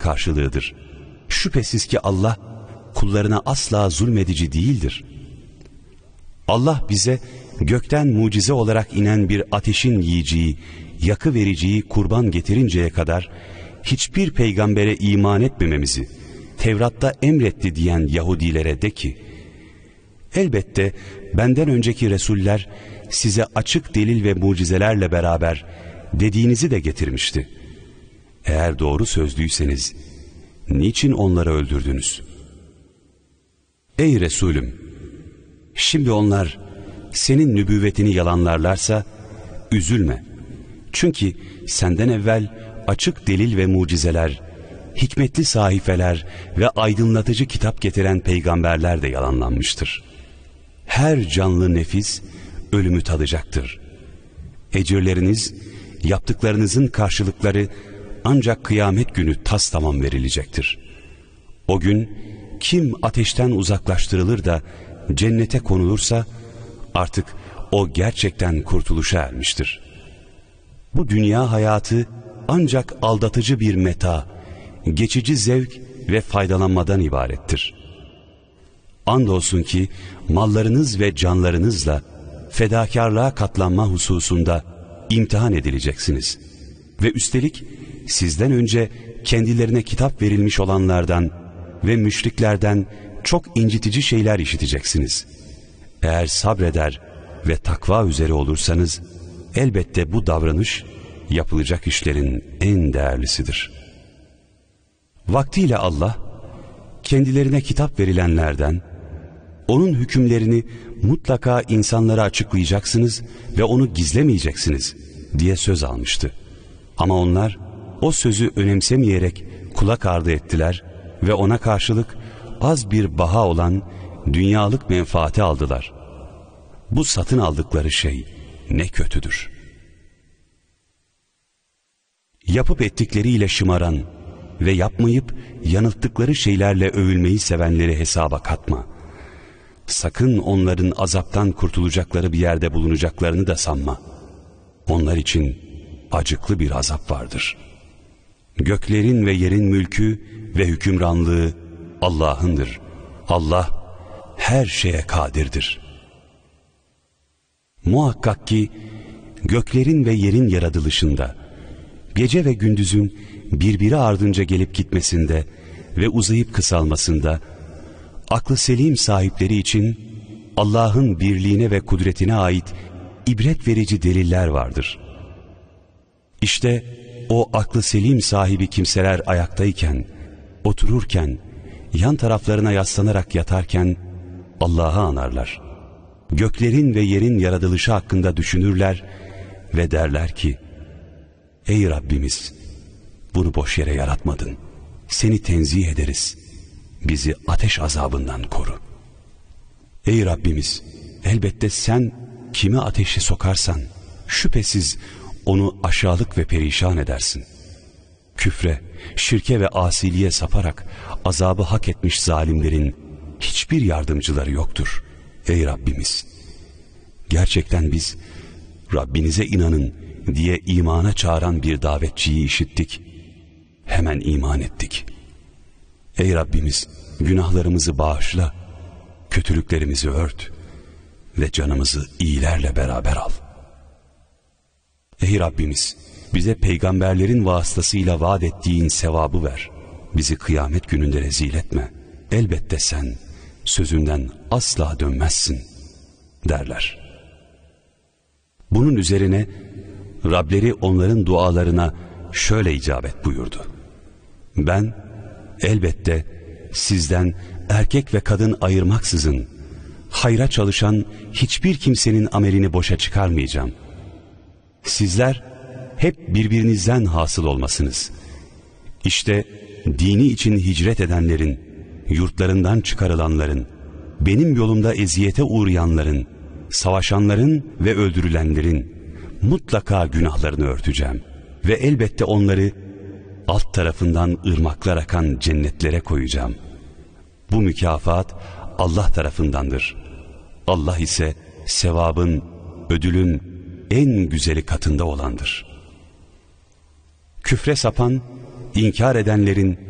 karşılığıdır. Şüphesiz ki Allah kullarına asla zulmedici değildir. Allah bize gökten mucize olarak inen bir ateşin yiyeceği, yakı vereceği kurban getirinceye kadar hiçbir peygambere iman etmememizi Tevrat'ta emretti diyen Yahudilere de ki, elbette benden önceki Resuller size açık delil ve mucizelerle beraber dediğinizi de getirmişti. Eğer doğru sözlüyseniz niçin onları öldürdünüz? Ey Resulüm! Şimdi onlar senin nübüvvetini yalanlarlarsa üzülme. Çünkü senden evvel açık delil ve mucizeler, hikmetli sahifeler ve aydınlatıcı kitap getiren peygamberler de yalanlanmıştır. Her canlı nefis ölümü tadacaktır. Ecirleriniz, yaptıklarınızın karşılıkları ancak kıyamet günü tastamam verilecektir. O gün kim ateşten uzaklaştırılır da cennete konulursa artık o gerçekten kurtuluşa ermiştir. Bu dünya hayatı ancak aldatıcı bir meta, geçici zevk ve faydalanmadan ibarettir. Andolsun ki mallarınız ve canlarınızla fedakarlığa katlanma hususunda imtihan edileceksiniz. Ve üstelik sizden önce kendilerine kitap verilmiş olanlardan ve müşriklerden çok incitici şeyler işiteceksiniz. Eğer sabreder ve takva üzere olursanız elbette bu davranış yapılacak işlerin en değerlisidir. Vaktiyle Allah kendilerine kitap verilenlerden onun hükümlerini mutlaka insanlara açıklayacaksınız ve onu gizlemeyeceksiniz diye söz almıştı. Ama onlar o sözü önemsemeyerek kulak ardı ettiler ve ona karşılık az bir baha olan dünyalık menfaati aldılar. Bu satın aldıkları şey ne kötüdür. Yapıp ettikleriyle şımaran ve yapmayıp yanılttıkları şeylerle övülmeyi sevenleri hesaba katma. Sakın onların azaptan kurtulacakları bir yerde bulunacaklarını da sanma. Onlar için acıklı bir azap vardır. Göklerin ve yerin mülkü ve hükümranlığı Allah'ındır. Allah her şeye kadirdir. Muhakkak ki göklerin ve yerin yaratılışında, gece ve gündüzün birbiri ardınca gelip gitmesinde ve uzayıp kısalmasında, aklı selim sahipleri için Allah'ın birliğine ve kudretine ait ibret verici deliller vardır. İşte o aklı selim sahibi kimseler ayaktayken, otururken, yan taraflarına yaslanarak yatarken Allah'ı anarlar. Göklerin ve yerin yaratılışı hakkında düşünürler ve derler ki, ey Rabbimiz, bunu boş yere yaratmadın. Seni tenzih ederiz. Bizi ateş azabından koru. Ey Rabbimiz, elbette sen kimi ateşe sokarsan şüphesiz onu aşağılık ve perişan edersin. Küfre, şirke ve asiliğe saparak azabı hak etmiş zalimlerin hiçbir yardımcıları yoktur. Ey Rabbimiz, gerçekten biz Rabbinize inanın diye imana çağıran bir davetçiyi işittik. Hemen iman ettik. Ey Rabbimiz, günahlarımızı bağışla, kötülüklerimizi ört ve canımızı iyilerle beraber al. Ey Rabbimiz, bize peygamberlerin vasıtasıyla vaat ettiğin sevabı ver. Bizi kıyamet gününde rezil etme. Elbette sen sözünden asla dönmezsin derler. Bunun üzerine Rableri onların dualarına şöyle icabet buyurdu. Ben elbette sizden erkek ve kadın ayırmaksızın hayra çalışan hiçbir kimsenin amelini boşa çıkarmayacağım. Sizler hep birbirinizden hasıl olmasınız. İşte dini için hicret edenlerin, yurtlarından çıkarılanların, benim yolumda eziyete uğrayanların, savaşanların ve öldürülenlerin mutlaka günahlarını örteceğim. Ve elbette onları alt tarafından ırmaklar akan cennetlere koyacağım. Bu mükafat Allah tarafındandır. Allah ise sevabın, ödülün en güzeli katında olandır. Küfre sapan, inkar edenlerin